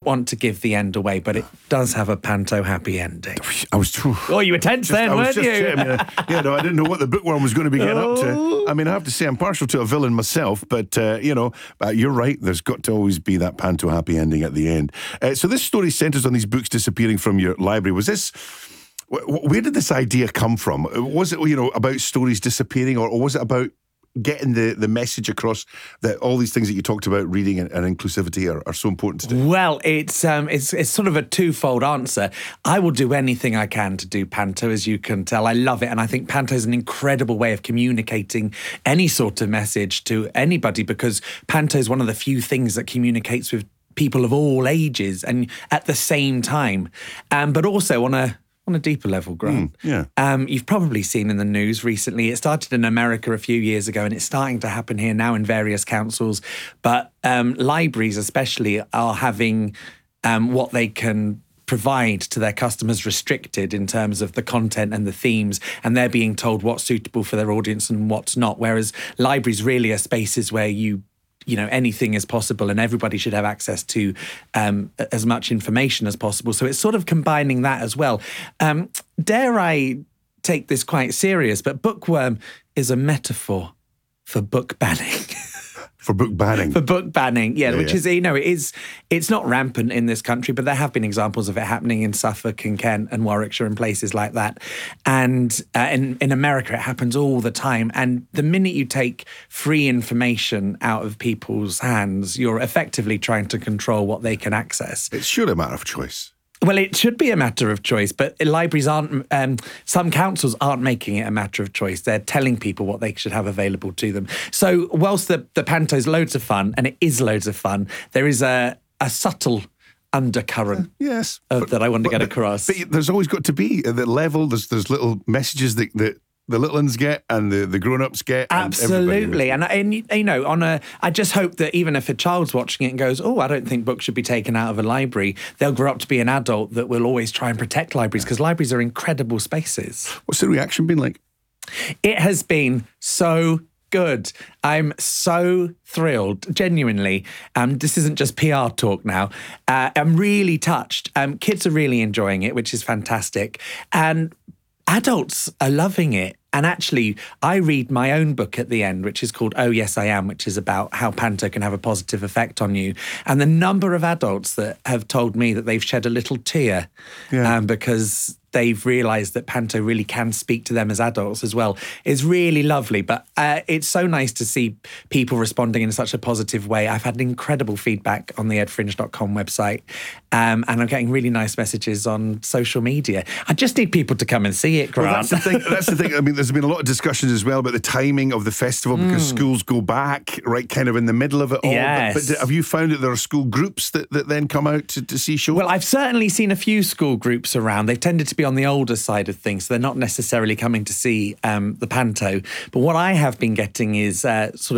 want to give the end away, but it does have a Panto happy ending. I was... Oh, you were tense then, weren't you? Yeah, no, I didn't know what the bookworm was going to be getting up to. I mean, I have to say I'm partial to a villain myself, but, you're right. There's got to always be that Panto happy ending at the end. So this story centres on these books disappearing from your library. Was this... Where did this idea come from? Was it, about stories disappearing, or was it about getting the message across that all these things that you talked about, reading and inclusivity, are so important to do? Well, it's sort of a twofold answer. I will do anything I can to do Panto, as you can tell. I love it, and I think Panto is an incredible way of communicating any sort of message to anybody, because Panto is one of the few things that communicates with people of all ages and at the same time, but also on a deeper level, Grant. You've probably seen in the news recently, it started in America a few years ago and it's starting to happen here now in various councils, but libraries especially are having what they can provide to their customers restricted in terms of the content and the themes, and they're being told what's suitable for their audience and what's not, whereas libraries really are spaces where anything is possible and everybody should have access to as much information as possible. So it's sort of combining that as well. Dare I take this quite serious, but bookworm is a metaphor for book banning. For book banning? For book banning, which is, it's not rampant in this country, but there have been examples of it happening in Suffolk and Kent and Warwickshire and places like that. And in America, it happens all the time. And the minute you take free information out of people's hands, you're effectively trying to control what they can access. It's surely a matter of choice. Well, it should be a matter of choice, but libraries aren't, some councils aren't making it a matter of choice. They're telling people what they should have available to them. So whilst the Panto's loads of fun, and it is loads of fun, there is a subtle undercurrent that I want to get across. But there's always got to be the level, there's little messages that the little ones get and the grown-ups get. Absolutely. And I just hope that even if a child's watching it and goes, I don't think books should be taken out of a library, they'll grow up to be an adult that will always try and protect libraries, because libraries are incredible spaces. What's the reaction been like? It has been so good. I'm so thrilled, genuinely. This isn't just PR talk now. I'm really touched. Kids are really enjoying it, which is fantastic. And adults are loving it. And actually, I read my own book at the end, which is called Oh, Yes, I Am, which is about how Panto can have a positive effect on you. And the number of adults that have told me that they've shed a little tear because they've realised that Panto really can speak to them as adults as well is really lovely. But it's so nice to see people responding in such a positive way. I've had incredible feedback on the edfringe.com website, and I'm getting really nice messages on social media. I just need people to come and see it, Grant. Well, that's the thing. I mean, there's been a lot of discussions as well about the timing of the festival because schools go back right kind of in the middle of it all. Yes. But have you found that there are school groups that then come out to see shows? Well, I've certainly seen a few school groups around. They've tended to be on the older side of things, so they're not necessarily coming to see the Panto. But what I have been getting is sort